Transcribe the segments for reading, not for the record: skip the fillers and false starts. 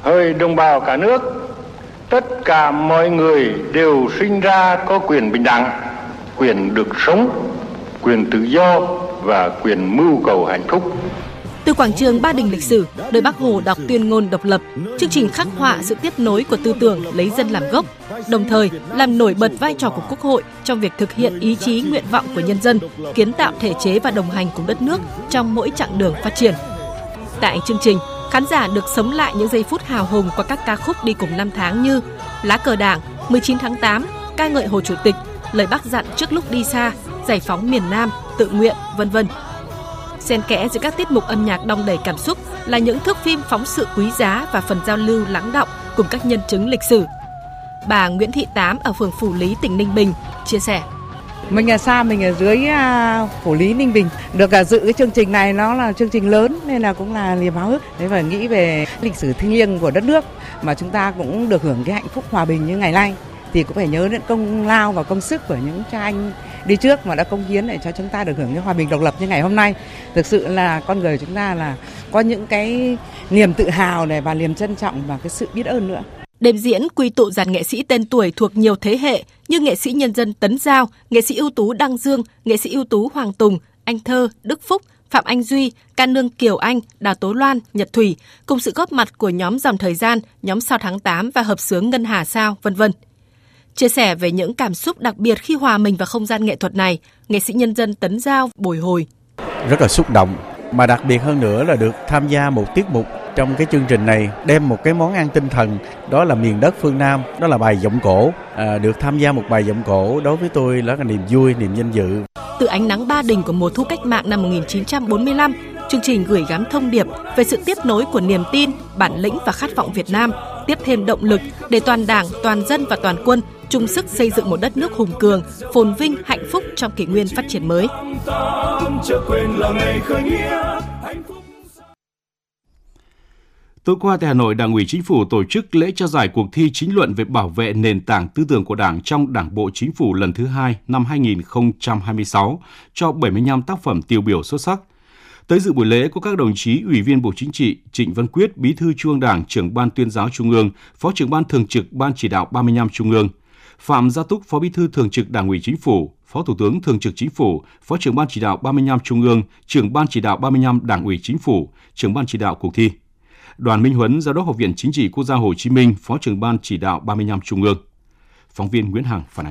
Hỡi đồng bào cả nước, tất cả mọi người đều sinh ra có quyền bình đẳng, quyền được sống, quyền tự do và quyền mưu cầu hạnh phúc. Từ quảng trường Ba Đình lịch sử, nơi Bác Hồ đọc tuyên ngôn độc lập, chương trình khắc họa sự tiếp nối của tư tưởng lấy dân làm gốc, đồng thời làm nổi bật vai trò của Quốc hội trong việc thực hiện ý chí nguyện vọng của nhân dân, kiến tạo thể chế và đồng hành cùng đất nước trong mỗi chặng đường phát triển. Tại chương trình, khán giả được sống lại những giây phút hào hùng qua các ca khúc đi cùng năm tháng như Lá cờ Đảng, 19 tháng 8, ca ngợi Hồ Chủ tịch, lời Bác dặn trước lúc đi xa, giải phóng miền Nam, tự nguyện, v.v. Xen kẽ giữa các tiết mục âm nhạc đong đầy cảm xúc là những thước phim phóng sự quý giá và phần giao lưu lắng đọng cùng các nhân chứng lịch sử. Bà Nguyễn Thị Tám ở phường Phủ Lý, tỉnh Ninh Bình chia sẻ: Mình ở xa, mình ở dưới Phủ Lý, Ninh Bình. Được dự cái chương trình này, nó là chương trình lớn nên là cũng là niềm háo hức. Thế và nghĩ về lịch sử thiêng liêng của đất nước mà chúng ta cũng được hưởng cái hạnh phúc hòa bình như ngày nay, thì cũng phải nhớ đến công lao và công sức của những cha anh đi trước mà đã cống hiến để cho chúng ta được hưởng cái hòa bình độc lập như ngày hôm nay. Thực sự là con người chúng ta là có những cái niềm tự hào này và niềm trân trọng và cái sự biết ơn nữa. Đêm diễn quy tụ dàn nghệ sĩ tên tuổi thuộc nhiều thế hệ như nghệ sĩ nhân dân Tấn Giao, nghệ sĩ ưu tú Đăng Dương, nghệ sĩ ưu tú Hoàng Tùng, Anh Thơ, Đức Phúc, Phạm Anh Duy, ca nương Kiều Anh, Đào Tố Loan, Nhật Thủy, cùng sự góp mặt của nhóm Dòng Thời Gian, nhóm Sao Tháng 8 và hợp xướng Ngân Hà Sao, v.v. Chia sẻ về những cảm xúc đặc biệt khi hòa mình vào không gian nghệ thuật này, nghệ sĩ nhân dân Tấn Giao bồi hồi: Rất là xúc động, mà đặc biệt hơn nữa là được tham gia một tiết mục trong cái chương trình này, đem một cái món ăn tinh thần, đó là miền đất phương Nam, đó là bài giọng cổ. Được tham gia một bài giọng cổ đối với tôi là niềm vui, niềm vinh dự. Từ ánh nắng Ba Đình của mùa thu cách mạng năm 1945, chương trình gửi gắm thông điệp về sự tiếp nối của niềm tin, bản lĩnh và khát vọng Việt Nam, tiếp thêm động lực để toàn Đảng, toàn dân và toàn quân chung sức xây dựng một đất nước hùng cường, phồn vinh, hạnh phúc trong kỷ nguyên phát triển mới. Tối qua tại Hà Nội, Đảng ủy Chính phủ tổ chức lễ trao giải cuộc thi chính luận về bảo vệ nền tảng tư tưởng của Đảng trong Đảng bộ Chính phủ lần thứ 2 năm 2026 cho 75 tác phẩm tiêu biểu xuất sắc. Tới dự buổi lễ có các đồng chí Ủy viên Bộ Chính trị Trịnh Văn Quyết, Bí thư Trung ương Đảng, Trưởng ban Tuyên giáo Trung ương, Phó trưởng ban Thường trực Ban Chỉ đạo 35 Trung ương, Phạm Gia Túc, Phó Bí thư Thường trực Đảng ủy Chính phủ, Phó Thủ tướng Thường trực Chính phủ, Phó trưởng ban Chỉ đạo 35 Trung ương, Trưởng ban Chỉ đạo 35 Đảng ủy Chính phủ, Trưởng ban chỉ đạo cuộc thi. Đoàn Minh Huấn, Giám đốc Học viện Chính trị Quốc gia Hồ Chí Minh, Phó trưởng ban Chỉ đạo 35 Trung ương. Phóng viên Nguyễn Hằng phản ánh.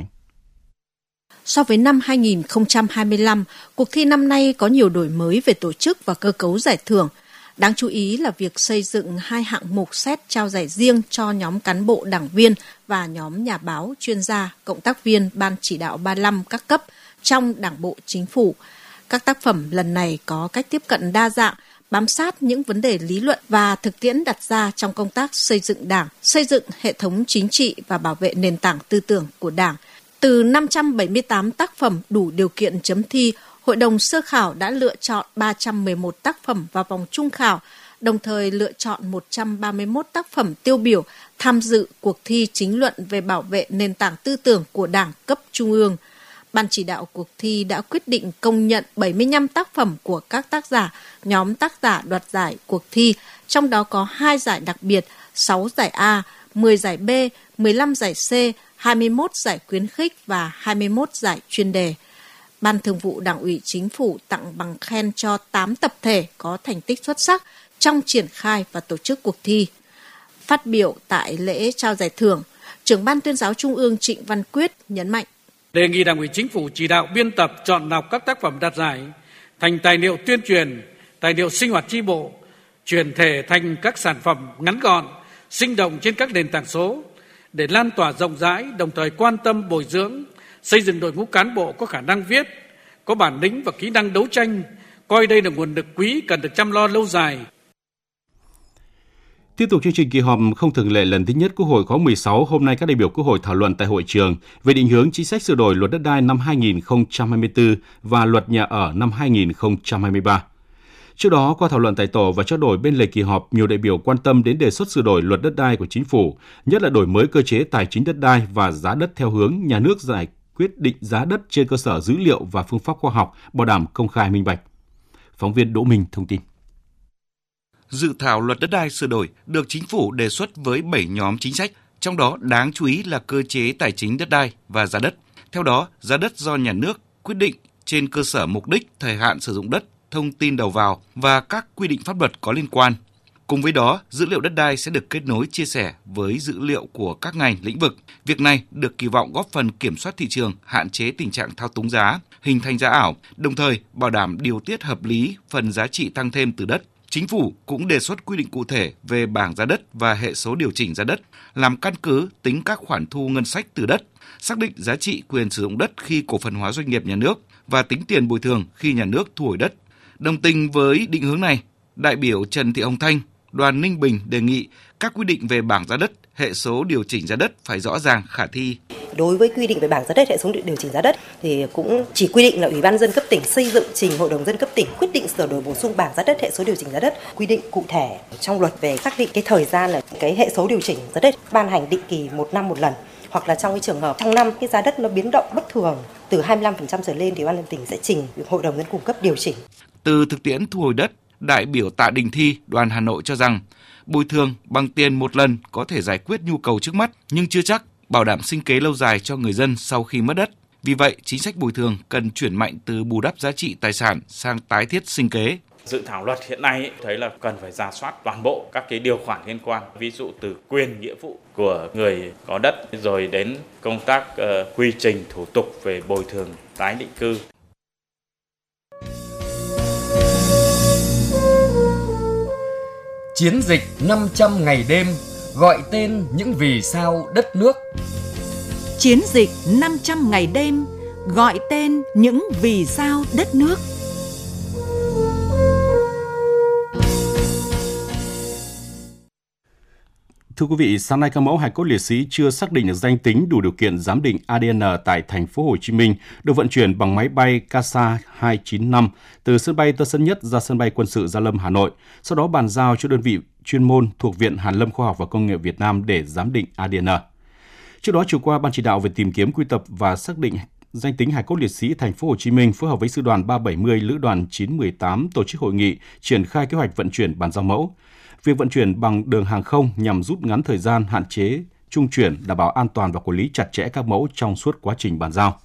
So với năm 2025, cuộc thi năm nay có nhiều đổi mới về tổ chức và cơ cấu giải thưởng. Đáng chú ý là việc xây dựng 2 hạng mục xét trao giải riêng cho nhóm cán bộ đảng viên và nhóm nhà báo, chuyên gia, cộng tác viên Ban Chỉ đạo 35 các cấp trong Đảng bộ Chính phủ. Các tác phẩm lần này có cách tiếp cận đa dạng, bám sát những vấn đề lý luận và thực tiễn đặt ra trong công tác xây dựng Đảng, xây dựng hệ thống chính trị và bảo vệ nền tảng tư tưởng của Đảng. Từ 578 tác phẩm đủ điều kiện chấm thi, Hội đồng sơ khảo đã lựa chọn 311 tác phẩm vào vòng trung khảo, đồng thời lựa chọn 131 tác phẩm tiêu biểu tham dự cuộc thi chính luận về bảo vệ nền tảng tư tưởng của Đảng cấp Trung ương. Ban chỉ đạo cuộc thi đã quyết định công nhận 75 tác phẩm của các tác giả, nhóm tác giả đoạt giải cuộc thi, trong đó có 2 giải đặc biệt, 6 giải A, 10 giải B, 15 giải C, 21 giải khuyến khích và 21 giải chuyên đề. Ban Thường vụ Đảng ủy Chính phủ tặng bằng khen cho 8 tập thể có thành tích xuất sắc trong triển khai và tổ chức cuộc thi. Phát biểu tại lễ trao giải thưởng, Trưởng ban Tuyên giáo Trung ương Trịnh Văn Quyết nhấn mạnh: Đề nghị Đảng ủy Chính phủ chỉ đạo biên tập chọn lọc các tác phẩm đạt giải thành tài liệu tuyên truyền, tài liệu sinh hoạt chi bộ, chuyển thể thành các sản phẩm ngắn gọn, sinh động trên các nền tảng số để lan tỏa rộng rãi, đồng thời quan tâm bồi dưỡng, xây dựng đội ngũ cán bộ có khả năng viết, có bản lĩnh và kỹ năng đấu tranh, coi đây là nguồn lực quý cần được chăm lo lâu dài. Tiếp tục chương trình kỳ họp không thường lệ lần thứ nhất Quốc hội khóa 16, hôm nay các đại biểu Quốc hội thảo luận tại hội trường về định hướng chính sách sửa đổi luật đất đai năm 2024 và luật nhà ở năm 2023. Trước đó, qua thảo luận tại tổ và trao đổi bên lề kỳ họp, nhiều đại biểu quan tâm đến đề xuất sửa đổi luật đất đai của Chính phủ, nhất là đổi mới cơ chế tài chính đất đai và giá đất theo hướng nhà nước giải quyết định giá đất trên cơ sở dữ liệu và phương pháp khoa học, bảo đảm công khai minh bạch. Phóng viên Đỗ Minh thông tin. dự thảo luật đất đai sửa đổi được Chính phủ đề xuất với 7 nhóm chính sách, trong đó đáng chú ý là cơ chế tài chính đất đai và giá đất. Theo đó, giá đất do nhà nước quyết định trên cơ sở mục đích, thời hạn sử dụng đất, thông tin đầu vào và các quy định pháp luật có liên quan. Cùng với đó, dữ liệu đất đai sẽ được kết nối chia sẻ với dữ liệu của các ngành, lĩnh vực. Việc này được kỳ vọng góp phần kiểm soát thị trường, hạn chế tình trạng thao túng giá, hình thành giá ảo, đồng thời bảo đảm điều tiết hợp lý phần giá trị tăng thêm từ đất. Chính phủ cũng đề xuất quy định cụ thể về bảng giá đất và hệ số điều chỉnh giá đất, làm căn cứ tính các khoản thu ngân sách từ đất, xác định giá trị quyền sử dụng đất khi cổ phần hóa doanh nghiệp nhà nước và tính tiền bồi thường khi nhà nước thu hồi đất. Đồng tình với định hướng này, đại biểu Trần Thị Hồng Thanh, đoàn Ninh Bình đề nghị các quy định về bảng giá đất, hệ số điều chỉnh giá đất phải rõ ràng, khả thi. Đối với quy định về bảng giá đất, hệ số điều chỉnh giá đất thì cũng chỉ quy định là Ủy ban nhân dân cấp tỉnh xây dựng trình Hội đồng nhân dân cấp tỉnh quyết định sửa đổi bổ sung bảng giá đất, hệ số điều chỉnh giá đất, quy định cụ thể trong luật về xác định cái thời gian là cái hệ số điều chỉnh giá đất ban hành định kỳ 1 năm một lần, hoặc là trong cái trường hợp trong năm cái giá đất nó biến động bất thường từ 25% trở lên thì Ủy ban nhân dân tỉnh sẽ trình Hội đồng nhân dân cung cấp điều chỉnh. Từ thực tiễn thu hồi đất, đại biểu Tạ Đình Thi, đoàn Hà Nội cho rằng bồi thường bằng tiền một lần có thể giải quyết nhu cầu trước mắt nhưng chưa chắc bảo đảm sinh kế lâu dài cho người dân sau khi mất đất. Vì vậy, chính sách bồi thường cần chuyển mạnh từ bù đắp giá trị tài sản sang tái thiết sinh kế. Dự thảo luật hiện nay thấy là cần phải rà soát toàn bộ các cái điều khoản liên quan, ví dụ từ quyền nghĩa vụ của người có đất rồi đến công tác quy trình thủ tục về bồi thường tái định cư. Chiến dịch 500 ngày đêm gọi tên những vì sao đất nước. Chiến dịch 500 ngày đêm gọi tên những vì sao đất nước. Thưa quý vị, sáng nay các mẫu hài cốt liệt sĩ chưa xác định được danh tính đủ điều kiện giám định ADN tại thành phố Hồ Chí Minh được vận chuyển bằng máy bay CASA 295 từ sân bay Tân Sơn Nhất ra sân bay Quân sự Gia Lâm, Hà Nội, sau đó bàn giao cho đơn vị chuyên môn thuộc Viện Hàn lâm Khoa học và Công nghệ Việt Nam để giám định ADN. Trước đó, chiều qua, Ban chỉ đạo về tìm kiếm, quy tập và xác định danh tính hài cốt liệt sĩ thành phố Hồ Chí Minh phối hợp với sư đoàn 370 lữ đoàn 918 tổ chức hội nghị triển khai kế hoạch vận chuyển bàn giao mẫu. Việc vận chuyển bằng đường hàng không nhằm rút ngắn thời gian, hạn chế trung chuyển, đảm bảo an toàn và quản lý chặt chẽ các mẫu trong suốt quá trình bàn giao.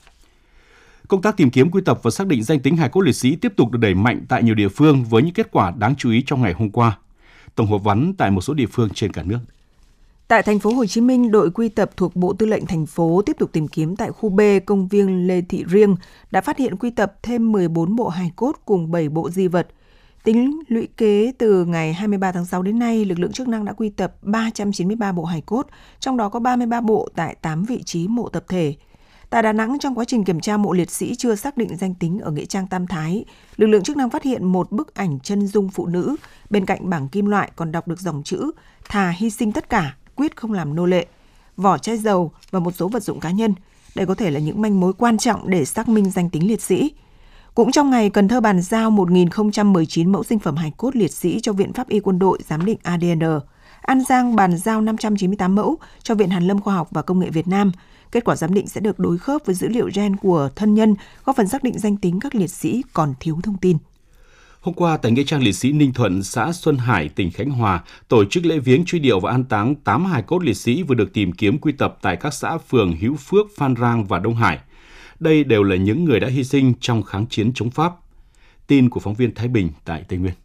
Công tác tìm kiếm, quy tập và xác định danh tính hài cốt liệt sĩ tiếp tục được đẩy mạnh tại nhiều địa phương với những kết quả đáng chú ý trong ngày hôm qua. Tổng hợp vắn tại một số địa phương trên cả nước. Tại thành phố Hồ Chí Minh, đội quy tập thuộc Bộ Tư lệnh thành phố tiếp tục tìm kiếm tại khu B công viên Lê Thị Riêng đã phát hiện quy tập thêm 14 bộ hài cốt cùng 7 bộ di vật. Tính lũy kế từ ngày 23 tháng 6 đến nay, lực lượng chức năng đã quy tập 393 bộ hài cốt, trong đó có 33 bộ tại 8 vị trí mộ tập thể. Tại Đà Nẵng, trong quá trình kiểm tra mộ liệt sĩ chưa xác định danh tính ở Nghĩa Trang Tam Thái, lực lượng chức năng phát hiện một bức ảnh chân dung phụ nữ, bên cạnh bảng kim loại còn đọc được dòng chữ "Thà hy sinh tất cả, quyết không làm nô lệ", vỏ chai dầu và một số vật dụng cá nhân. Đây có thể là những manh mối quan trọng để xác minh danh tính liệt sĩ. Cũng trong ngày, Cần Thơ bàn giao 1.019 mẫu sinh phẩm hài cốt liệt sĩ cho Viện Pháp y Quân đội giám định ADN. An Giang bàn giao 598 mẫu cho Viện Hàn lâm Khoa học và Công nghệ Việt Nam. Kết quả giám định sẽ được đối khớp với dữ liệu gen của thân nhân, góp phần xác định danh tính các liệt sĩ còn thiếu thông tin. Hôm qua, tại Nghĩa trang liệt sĩ Ninh Thuận, xã Xuân Hải, tỉnh Khánh Hòa, tổ chức lễ viếng, truy điệu và an táng 8 hài cốt liệt sĩ vừa được tìm kiếm, quy tập tại các xã phường Hữu Phước, Phan Rang và Đông Hải. Đây đều là những người đã hy sinh trong kháng chiến chống Pháp. Tin của phóng viên Thái Bình tại Tây Nguyên.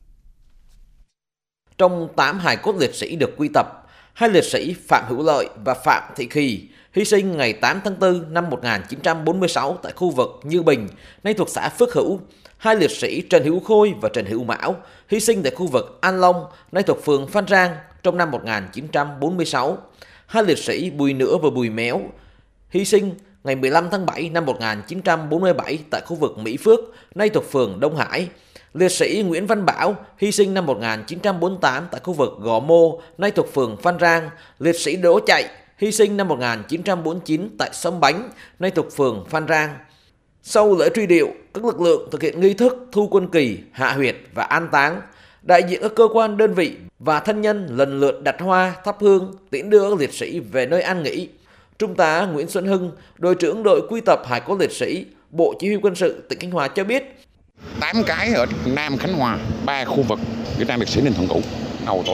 Trong 8 hài cốt liệt sĩ được quy tập, 2 liệt sĩ Phạm Hữu Lợi và Phạm Thị Kỳ hy sinh ngày 8 tháng 4 năm 1946 tại khu vực Như Bình, nay thuộc xã Phước Hữu. 2 liệt sĩ Trần Hữu Khôi và Trần Hữu Mão hy sinh tại khu vực An Long, nay thuộc phường Phan Rang trong năm 1946. 2 liệt sĩ Bùi Nửa và Bùi Méo hy sinh ngày 15 tháng 7 năm 1947 tại khu vực Mỹ Phước, nay thuộc phường Đông Hải. Liệt sĩ Nguyễn Văn Bảo hy sinh năm 1948 tại khu vực Gò Mô, nay thuộc phường Phan Rang. Liệt sĩ Đỗ Chạy hy sinh năm 1949 tại Sông Bánh, nay thuộc phường Phan Rang. Sau lễ truy điệu, các lực lượng thực hiện nghi thức thu quân kỳ, hạ huyệt và an táng. Đại diện các cơ quan, đơn vị và thân nhân lần lượt đặt hoa, thắp hương, tiễn đưa các liệt sĩ về nơi an nghỉ. Trung tá Nguyễn Xuân Hưng, đội trưởng đội quy tập hài cốt liệt sĩ, Bộ Chỉ huy Quân sự tỉnh Khánh Hòa cho biết, 8 cái ở Nam Khánh Hòa, 3 khu vực nghĩa trang liệt sĩ Ninh Thuận cũ. Đầu tổ